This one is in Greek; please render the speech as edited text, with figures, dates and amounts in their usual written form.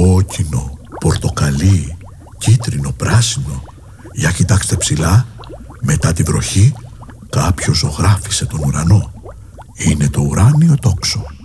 κόκκινο, πορτοκαλί, κίτρινο, πράσινο. Για κοιτάξτε ψηλά, μετά τη βροχή κάποιος ζωγράφισε τον ουρανό. Είναι το ουράνιο τόξο.